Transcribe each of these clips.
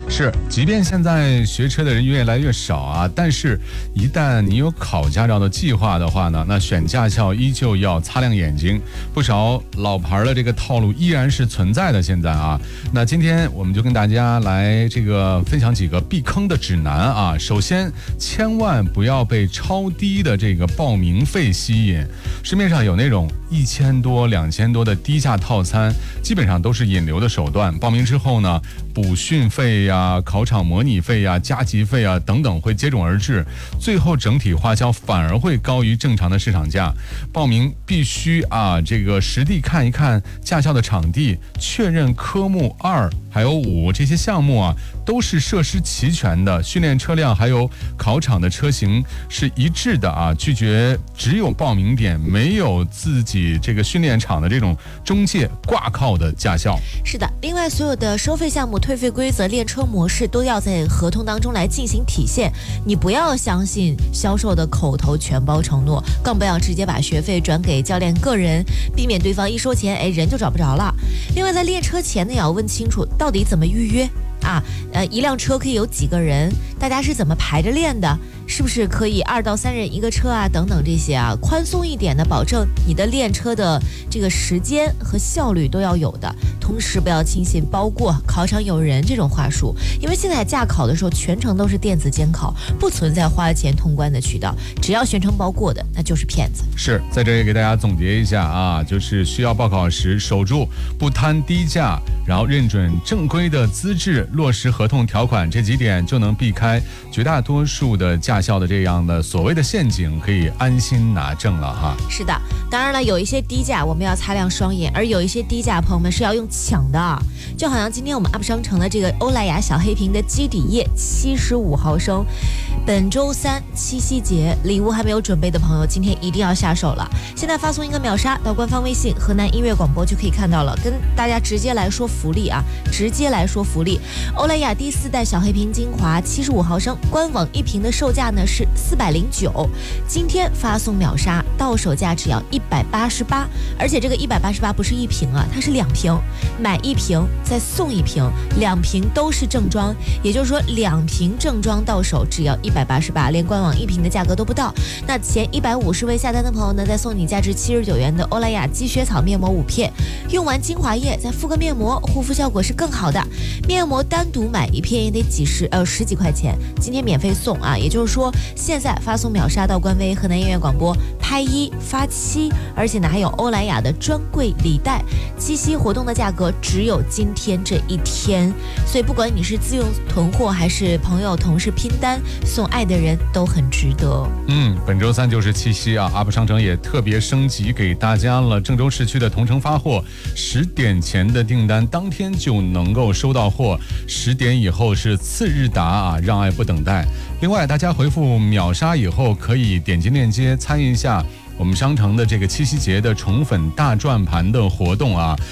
是，即便现在学车的人越来越少啊，但是一旦你有考驾照的计划的话呢，那选驾校依旧要擦亮眼睛，不少老牌的这个套路依然是存在的。现在啊，那今天我们就跟大家来这个分享几个避坑的指南啊。首先，千万不要被超低的这个报名费吸引，市面上有那种1000多、2000多的低价套餐，基本上都是引流的手段。报名之后呢，补训费呀、考场模拟费呀、加急费啊等等会接踵而至，最后整体花销反而会高于正常的市场价。报名必须这个实地看一看驾校的场地，确认科目2还有5这些项目都是设施齐全的，训练车辆还有考场的车型是一致的拒绝只有报名点没有自己这个训练场的这种中介挂靠的驾校。 是的，另外所有的收费项目、退费规则、练车模式都要在合同当中来进行体现。你不要相信销售的口头全包承诺，更不要直接把学费转给教练个人，避免对方一收钱人就找不着了。另外在练车前呢，也要问清楚到底怎么预约一辆车可以有几个人，大家是怎么排着练的，是不是可以2到3人一个车等等这些宽松一点的，保证你的练车的这个时间和效率都要有的。同时不要轻信包过考场有人这种话术，因为现在驾考的时候全程都是电子监考，不存在花钱通关的渠道，只要宣称包过的那就是骗子。 是，在这里给大家总结一下就是需要报考时守住不贪低价，然后认准正规的资质，落实合同条款，这几点就能避开绝大多数的驾校的这样的所谓的陷阱，可以安心拿证了是的，当然了，有一些低价我们要擦亮双眼，而有一些低价朋友们是要用抢的就好像今天我们 UP 商城的这个欧莱雅小黑瓶的基底液75毫升，本周3七夕节礼物还没有准备的朋友，今天一定要下手了。现在发送一个秒杀到官方微信河南音乐广播就可以看到了，跟大家直接来说福利欧莱雅第4代小黑瓶精华75毫升，官网一瓶的售价呢是409，今天发送秒杀到手价只要188，而且这个188不是一瓶它是2瓶，买1瓶再送1瓶，2瓶都是正装，也就是说2瓶正装到手只要188，连官网1瓶的价格都不到。那前150位下单的朋友呢，再送你价值79元的欧莱雅积雪草面膜5片，用完精华液再敷个面膜，护肤效果是更好的。面膜单独买1片也得10几块钱，今天免费送也就是说现在发送秒杀到官微河南音乐广播，拍1发7，而且呢还有欧莱雅的专柜礼袋。七夕活动的价格只有今天这一天，所以不管你是自用囤货还是朋友同事拼单送爱的人都很值得。 本周3就是七夕UP 商城也特别升级给大家了，郑州市区的同城发货，10点前的订单当天就能够收到货，10点以后是次日达让爱不等待。另外大家回复秒杀以后可以点击链接参与一下我们商城的这个七夕节的宠粉大转盘的活动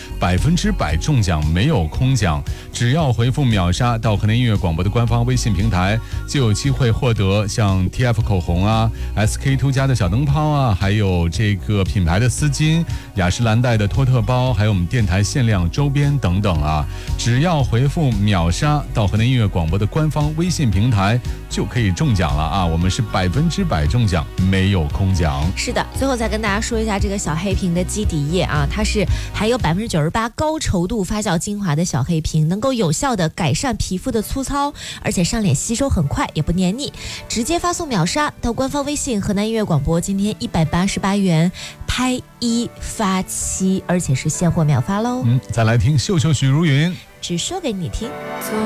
100%中奖，没有空奖，只要回复秒杀到河南音乐广播的官方微信平台，就有机会获得像 TF 口红SK2家的小灯泡还有这个品牌的丝巾，雅诗兰黛的托特包，还有我们电台限量周边等等只要回复秒杀到河南音乐广播的官方微信平台就可以中奖了我们是100%中奖，没有空奖。 是的，最后再跟大家说一下这个小黑瓶的基底液它是含有98%高稠度发酵精华的小黑瓶，能够有效的改善皮肤的粗糙，而且上脸吸收很快，也不黏腻。直接发送秒杀到官方微信河南音乐广播，今天188元，拍1发7，而且是现货秒发喽。 再来听秀秀许茹芸， 只说给你听。